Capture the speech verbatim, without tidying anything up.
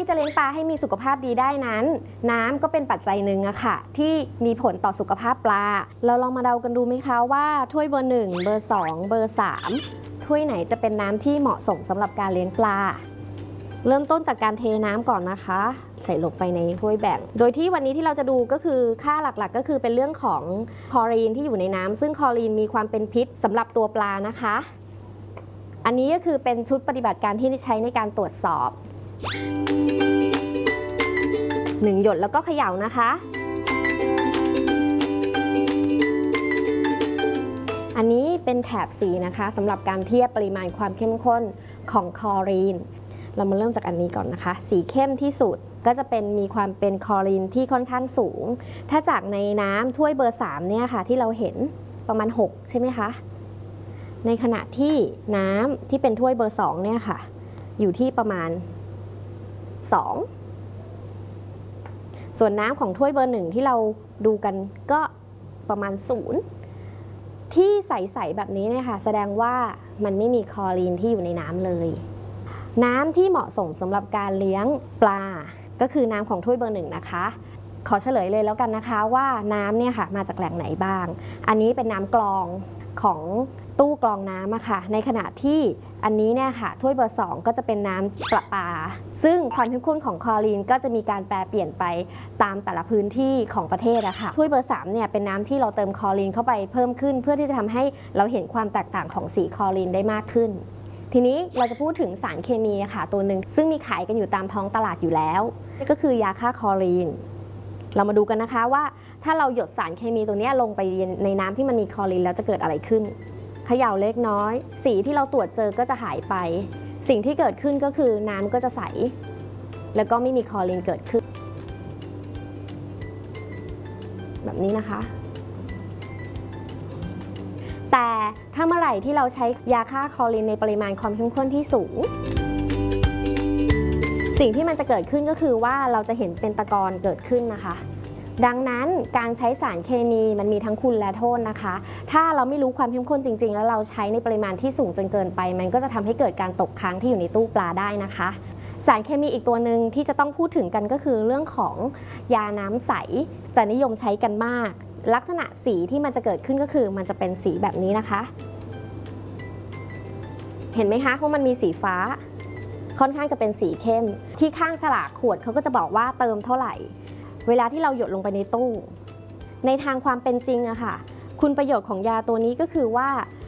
จะเลี้ยงปลาให้มีสุขภาพดีได้นั้นน้ำก็เป็นปัจจัยหนึ่งอะค่ะที่มีผลต่อสุขภาพปลาเราลองมาเดากันดูไหมคะว่าถ้วยเบอร์หนึ่งเบอร์สองเบอร์สามถ้วยไหนจะเป็นน้ำที่เหมาะสมสำหรับการเลี้ยงปลาเริ่มต้นจากการเทน้ำก่อนนะคะใส่ลงไปในถ้วยแบ่งโดยที่วันนี้ที่เราจะดูก็คือค่าหลักๆก็คือเป็นเรื่องของคลอรีนที่อยู่ในน้ำซึ่งคลอรีนมีความเป็นพิษสำหรับตัวปลานะคะอันนี้ก็คือเป็นชุดปฏิบัติการที่ใช้ในการตรวจสอบหนึ่งหยดแล้วก็เขย่านะคะอันนี้เป็นแถบสีนะคะสำหรับการเทียบปริมาณความเข้มข้นของคลอรีนเรามาเริ่มจากอันนี้ก่อนนะคะสีเข้มที่สุดก็จะเป็นมีความเป็นคลอรีนที่ค่อนข้างสูงถ้าจากในน้ำถ้วยเบอร์สามเนี่ยค่ะที่เราเห็นประมาณหกใช่ไหมคะในขณะที่น้ำที่เป็นถ้วยเบอร์สองเนี่ยค่ะอยู่ที่ประมาณสองส่วนน้ำของถ้วยเบอร์หนึ่งที่เราดูกันก็ประมาณศูนย์ที่ใสๆแบบนี้เนี่ยค่ะแสดงว่ามันไม่มีคลอรีนที่อยู่ในน้ำเลยน้ำที่เหมาะสมสำหรับการเลี้ยงปลาก็คือน้ำของถ้วยเบอร์หนึ่งนะคะขอเฉลยเลยแล้วกันนะคะว่าน้ำเนี่ยค่ะมาจากแหล่งไหนบ้างอันนี้เป็นน้ำกรองของตู้กรองน้ำอะค่ะในขณะที่อันนี้เนี่ยค่ะถ้วยเบอร์สองก็จะเป็นน้ำประปาซึ่งความเข้มข้นของคลอรีนก็จะมีการแปรเปลี่ยนไปตามแต่ละพื้นที่ของประเทศอะค่ะถ้วยเบอร์สามเนี่ยเป็นน้ำที่เราเติมคลอรีนเข้าไปเพิ่มขึ้นเพื่อที่จะทำให้เราเห็นความแตกต่างของสีคลอรีนได้มากขึ้นทีนี้เราจะพูดถึงสารเคมีค่ะตัวหนึ่งซึ่งมีขายกันอยู่ตามท้องตลาดอยู่แล้วก็คือยาฆ่าคลอรีนเรามาดูกันนะคะว่าถ้าเราหยดสารเคมีตัวนี้ลงไปในน้ำที่มันมีคลอรีนแล้วจะเกิดอะไรขึ้นเขย่าเล็กน้อยสีที่เราตรวจเจอก็จะหายไปสิ่งที่เกิดขึ้นก็คือน้ำก็จะใสแล้วก็ไม่มีคลอรีนเกิดขึ้นแบบนี้นะคะแต่ถ้าเมื่อไหร่ที่เราใช้ยาฆ่าคลอรีนในปริมาณความเข้มข้นที่สูงสิ่งที่มันจะเกิดขึ้นก็คือว่าเราจะเห็นเป็นตะกอนเกิดขึ้นนะคะดังนั้นการใช้สารเคมีมันมีทั้งคุณและโทษนะคะถ้าเราไม่รู้ความเข้มข้นจริงๆแล้วเราใช้ในปริมาณที่สูงจนเกินไปมันก็จะทำให้เกิดการตกค้างที่อยู่ในตู้ปลาได้นะคะสารเคมีอีกตัวหนึ่งที่จะต้องพูดถึงกันก็คือเรื่องของยาน้ำใสจะนิยมใช้กันมากลักษณะสีที่มันจะเกิดขึ้นก็คือมันจะเป็นสีแบบนี้นะคะเห็นไหมคะว่ามันมีสีฟ้าค่อนข้างจะเป็นสีเข้มที่ข้างฉลากขวดเขาก็จะบอกว่าเติมเท่าไหร่เวลาที่เราหยดลงไปในตู้ในทางความเป็นจริงอะค่ะคุณประโยชน์ของยาตัวนี้ก็คือว่า